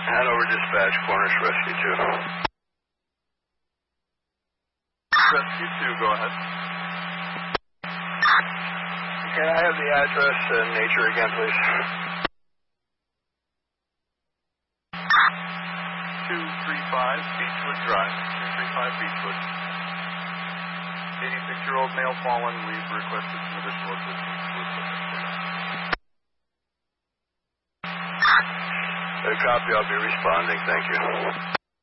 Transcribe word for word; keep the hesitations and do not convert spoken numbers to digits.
Hanover Dispatch, Cornish Rescue two. Rescue two, go ahead. Can I have the address and nature again, please? two three five Beechwood Drive. two three five Beechwood. eighty-six-year-old male fallen. We've requested some additional assistance with the A copy, I'll be responding. Thank you.